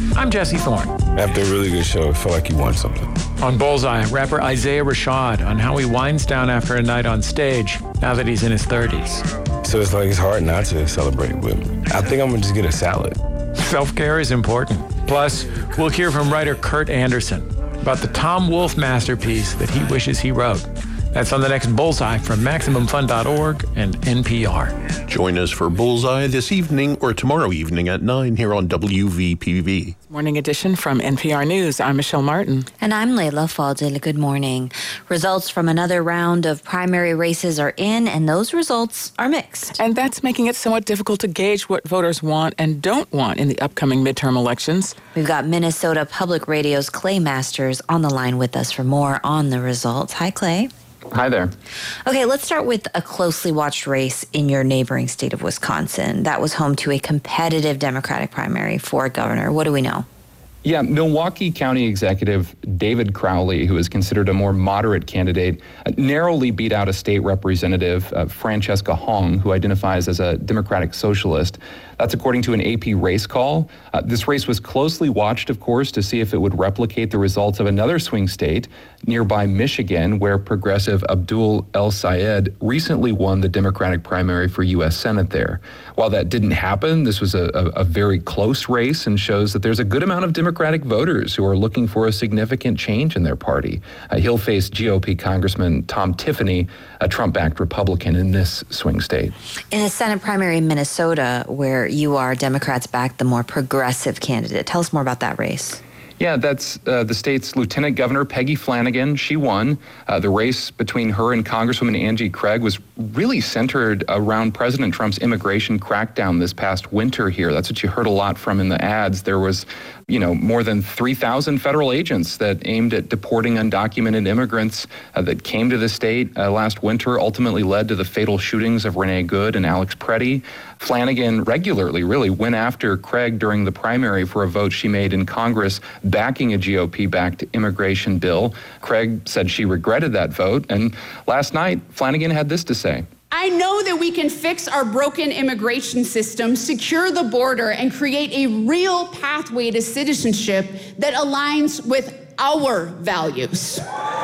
I'm Jesse Thorne. After a really good show, I feel like you won something. On Bullseye, rapper Isaiah Rashad on how he winds down after a night on stage now that he's in his 30s. So it's hard not to celebrate with me. I think I'm going to just get a salad. Self-care is important. Plus, we'll hear from writer Kurt Anderson about the Tom Wolfe masterpiece that he wishes he wrote. That's on the next Bullseye from MaximumFun.org and NPR. Join us for Bullseye this evening or tomorrow evening at 9 here on WVPV. Morning edition from NPR News. I'm Michelle Martin. And I'm Layla Fadil. Good morning. Results from another round of primary races are in, and those results are mixed. And that's making it somewhat difficult to gauge what voters want and don't want in the upcoming midterm elections. We've got Minnesota Public Radio's Clay Masters on the line with us for more on the results. Hi, Clay. Hi there. Okay, let's start with a closely watched race in your neighboring state of Wisconsin. That was home to a competitive Democratic primary for governor. What do we know? Yeah, Milwaukee County Executive David Crowley, who is considered a more moderate candidate, narrowly beat out a state representative, Francesca Hong, who identifies as a Democratic socialist. That's according to an AP race call. This race was closely watched, of course, to see if it would replicate the results of another swing state nearby Michigan, where progressive Abdul El-Sayed recently won the Democratic primary for U.S. Senate there. While that didn't happen, this was a very close race and shows that there's a good amount of Democratic voters who are looking for a significant change in their party. He'll face GOP Congressman Tom Tiffany, a Trump-backed Republican in this swing state. In the Senate primary in Minnesota, where you are, Democrats backed the more progressive candidate. Tell us more about that race. Yeah, that's the state's Lieutenant Governor Peggy Flanagan. She won. The race between her and Congresswoman Angie Craig was really centered around President Trump's immigration crackdown this past winter here. That's what you heard a lot from in the ads. There was, more than 3,000 federal agents that aimed at deporting undocumented immigrants that came to the state last winter, ultimately led to the fatal shootings of Renee Good and Alex Preddy. Flanagan regularly really went after Craig during the primary for a vote she made in Congress backing a GOP-backed immigration bill. Craig said she regretted that vote, and last night, Flanagan had this to say. I know that we can fix our broken immigration system, secure the border, and create a real pathway to citizenship that aligns with our values.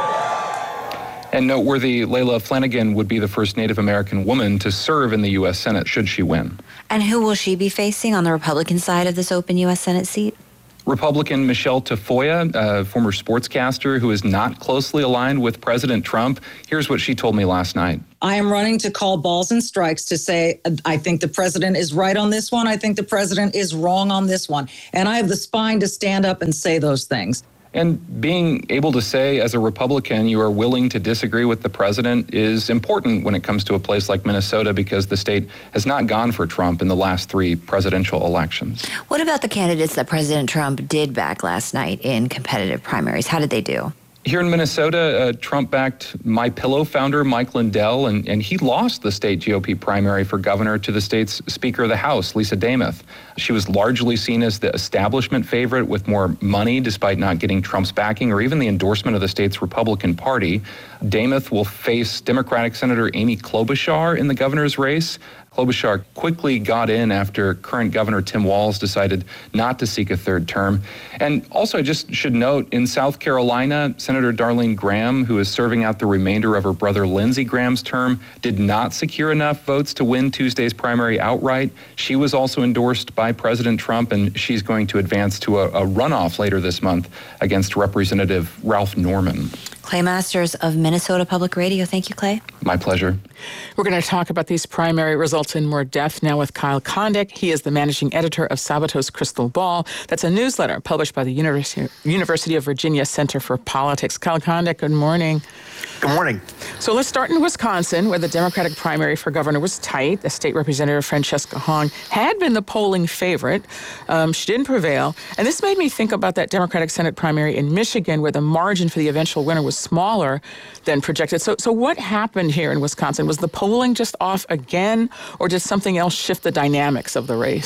And noteworthy, Layla, Flanagan would be the first Native American woman to serve in the U.S. Senate should she win. And who will she be facing on the Republican side of this open U.S. Senate seat? Republican Michelle Tafoya, a former sportscaster who is not closely aligned with President Trump. Here's what she told me last night. I am running to call balls and strikes to say, I think the president is right on this one. I think the president is wrong on this one. And I have the spine to stand up and say those things. And being able to say as a Republican you are willing to disagree with the president is important when it comes to a place like Minnesota, because the state has not gone for Trump in the last 3 presidential elections. What about the candidates that President Trump did back last night in competitive primaries? How did they do? Here in Minnesota, Trump-backed MyPillow founder Mike Lindell, and he lost the state GOP primary for governor to the state's Speaker of the House, Lisa Demuth. She was largely seen as the establishment favorite with more money, despite not getting Trump's backing or even the endorsement of the state's Republican Party. Demuth will face Democratic Senator Amy Klobuchar in the governor's race. Klobuchar quickly got in after current Governor Tim Walz decided not to seek a third term. And also, I just should note, in South Carolina, Senator Darlene Graham, who is serving out the remainder of her brother Lindsey Graham's term, did not secure enough votes to win Tuesday's primary outright. She was also endorsed by President Trump, and she's going to advance to a runoff later this month against Representative Ralph Norman. Clay Masters of Minnesota Public Radio. Thank you, Clay. My pleasure. We're going to talk about these primary results in more depth now with Kyle Kondik. He is the managing editor of Sabatos Crystal Ball. That's a newsletter published by the University of Virginia Center for Politics. Kyle Kondik, good morning. Good morning. So let's start in Wisconsin, where the Democratic primary for governor was tight. The state representative, Francesca Hong, had been the polling favorite. She didn't prevail. And this made me think about that Democratic Senate primary in Michigan, where the margin for the eventual winner was smaller than projected. So what happened here in Wisconsin? Was the polling just off again, or did something else shift the dynamics of the race?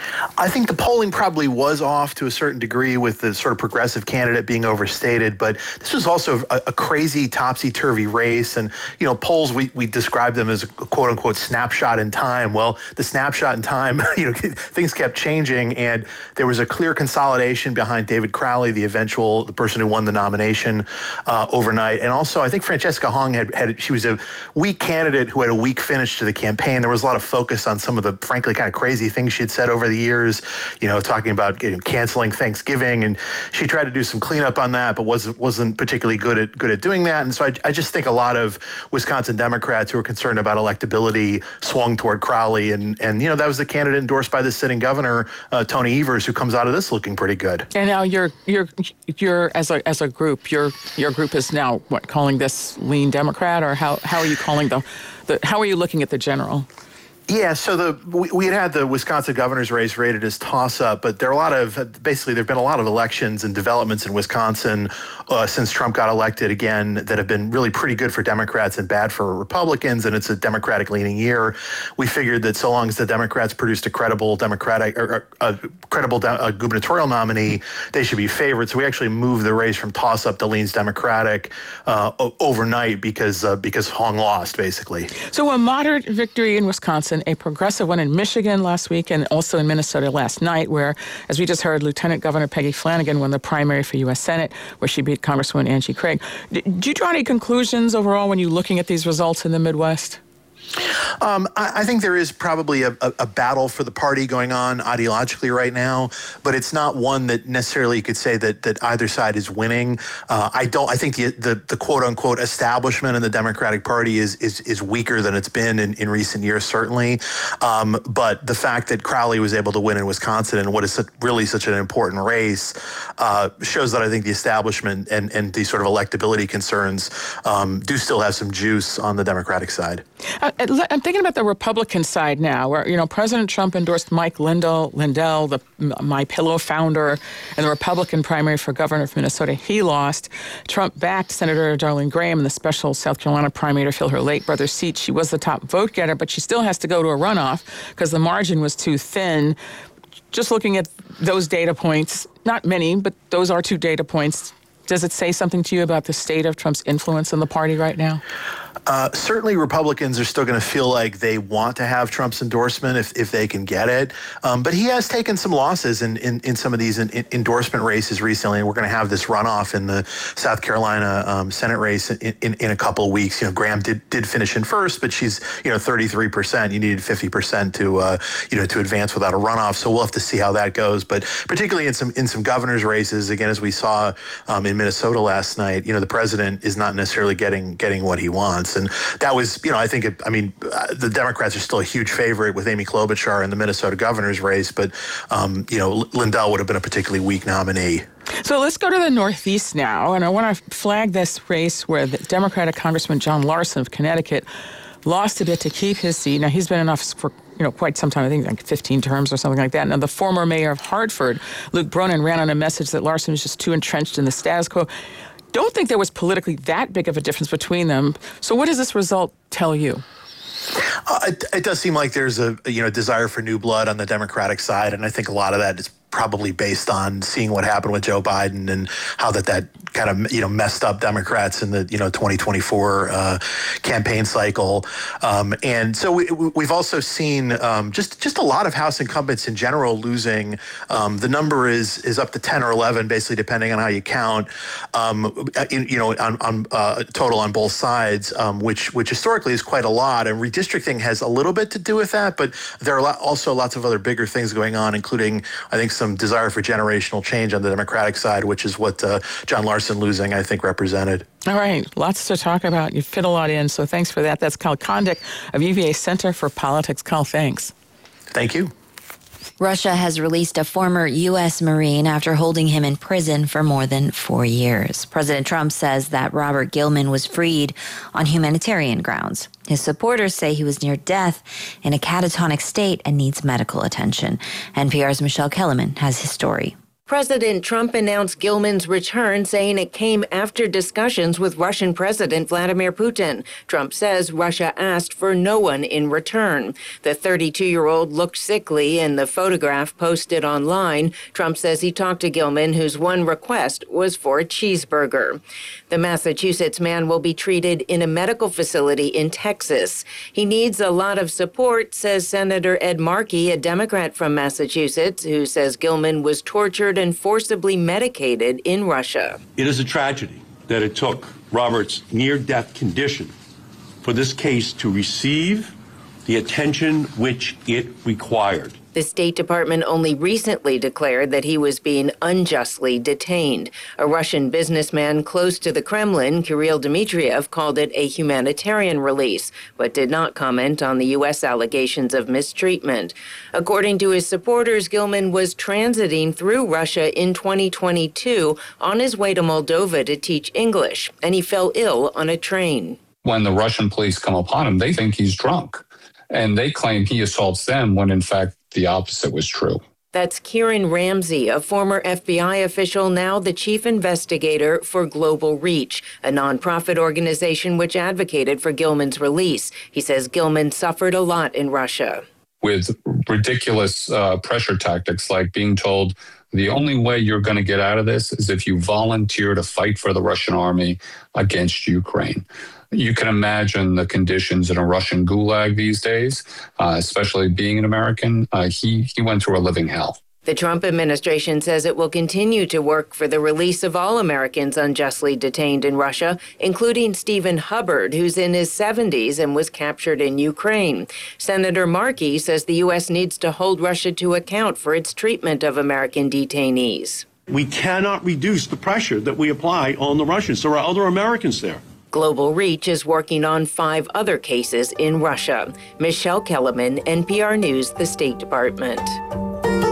I think the polling probably was off to a certain degree with the sort of progressive candidate being overstated, but this was also a crazy topsy-turvy race. And, polls, we describe them as a quote unquote snapshot in time. Well, the snapshot in time, things kept changing, and there was a clear consolidation behind David Crowley, the person who won the nomination overnight. And also, I think Francesca Hong she was a weak candidate who had a weak finish to the campaign. There was a lot of focus on some of the, frankly, kind of crazy things she had said over the years, talking about canceling Thanksgiving, and she tried to do some cleanup on that, but wasn't particularly good at doing that. And so I just think a lot of Wisconsin Democrats who were concerned about electability swung toward Crowley, and that was the candidate endorsed by the sitting governor, Tony Evers, who comes out of this looking pretty good. And now you're as a group, your group is now calling this lean Democrat, or how are you calling how are you looking at the general? Yeah, so we had the Wisconsin governor's race rated as toss-up, but there have been a lot of elections and developments in Wisconsin since Trump got elected again that have been really pretty good for Democrats and bad for Republicans, and it's a Democratic-leaning year. We figured that so long as the Democrats produced a credible gubernatorial nominee, they should be favored. So we actually moved the race from toss-up to leans Democratic overnight because Hong lost, basically. So a moderate victory in Wisconsin, a progressive one in Michigan last week, and also in Minnesota last night, where, as we just heard, Lieutenant Governor Peggy Flanagan won the primary for U.S. Senate, where she beat Congresswoman Angie Craig. Do you draw any conclusions overall when you're looking at these results in the Midwest? I think there is probably a battle for the party going on ideologically right now, but it's not one that necessarily you could say that either side is winning. I think the quote unquote establishment in the Democratic Party is weaker than it's been in recent years, certainly. But the fact that Crowley was able to win in Wisconsin in what is really such an important race shows that I think the establishment and the sort of electability concerns do still have some juice on the Democratic side. I'm thinking about the Republican side now, where President Trump endorsed Mike Lindell, the MyPillow founder, in the Republican primary for governor of Minnesota. He lost. Trump backed Senator Darlene Graham in the special South Carolina primary to fill her late brother's seat. She was the top vote getter, but she still has to go to a runoff because the margin was too thin. Just looking at those data points, not many, but those are two data points. Does it say something to you about the state of Trump's influence in the party right now? Certainly Republicans are still going to feel like they want to have Trump's endorsement if they can get it. But he has taken some losses in some of these endorsement races recently. And we're going to have this runoff in the South Carolina Senate race in a couple of weeks. Graham did finish in first, but she's 33%. You needed 50% to advance without a runoff. So we'll have to see how that goes. But particularly in some governor's races, again, as we saw in Minnesota last night, the president is not necessarily getting what he wants. And that was, the Democrats are still a huge favorite with Amy Klobuchar in the Minnesota governor's race, but, Lindell would have been a particularly weak nominee. So let's go to the Northeast now, and I want to flag this race where the Democratic Congressman John Larson of Connecticut lost a bit to keep his seat. Now, he's been in office for quite some time, I think like 15 terms or something like that. Now, the former mayor of Hartford, Luke Bronin, ran on a message that Larson was just too entrenched in the status quo. Don't think there was politically that big of a difference between them. So what does this result tell you? It does seem like there's a desire for new blood on the Democratic side, and I think a lot of that is probably based on seeing what happened with Joe Biden and how that kind of messed up Democrats in the 2024 campaign cycle, and so we've also seen just a lot of House incumbents in general losing. The number is up to 10 or 11, basically depending on how you count. On total on both sides, which historically is quite a lot, and redistricting has a little bit to do with that, but there are also lots of other bigger things going on, including I think some desire for generational change on the Democratic side, which is what John Larson losing, I think, represented. All right. Lots to talk about. You fit a lot in, so thanks for that. That's Kyle Kondik of UVA Center for Politics. Kyle, thanks. Thank you. Russia has released a former U.S. Marine after holding him in prison for more than 4 years. President Trump says that Robert Gilman was freed on humanitarian grounds. His supporters say he was near death in a catatonic state and needs medical attention. NPR's Michelle Kellerman has his story. President Trump announced Gilman's return, saying it came after discussions with Russian President Vladimir Putin. Trump says Russia asked for no one in return. The 32-year-old looked sickly in the photograph posted online. Trump says he talked to Gilman, whose one request was for a cheeseburger. The Massachusetts man will be treated in a medical facility in Texas. He needs a lot of support, says Senator Ed Markey, a Democrat from Massachusetts, who says Gilman was tortured and forcibly medicated in Russia. It is a tragedy that it took Robert's near-death condition for this case to receive the attention which it required. The State Department only recently declared that he was being unjustly detained. A Russian businessman close to the Kremlin, Kirill Dmitriev, called it a humanitarian release, but did not comment on the U.S. allegations of mistreatment. According to his supporters, Gilman was transiting through Russia in 2022 on his way to Moldova to teach English, and he fell ill on a train. When the Russian police come upon him, they think he's drunk, and they claim he assaults them when, in fact, the opposite was true. That's Kieran Ramsey, a former FBI official, now the chief investigator for Global Reach, a nonprofit organization which advocated for Gilman's release. He says Gilman suffered a lot in Russia. With ridiculous pressure tactics like being told the only way you're going to get out of this is if you volunteer to fight for the Russian army against Ukraine. You can imagine the conditions in a Russian gulag these days, especially being an American. He went through a living hell. The Trump administration says it will continue to work for the release of all Americans unjustly detained in Russia, including Stephen Hubbard, who's in his 70s and was captured in Ukraine. Senator Markey says the U.S. needs to hold Russia to account for its treatment of American detainees. We cannot reduce the pressure that we apply on the Russians. There are other Americans there. Global Reach is working on 5 other cases in Russia. Michelle Kellerman, NPR News, the State Department.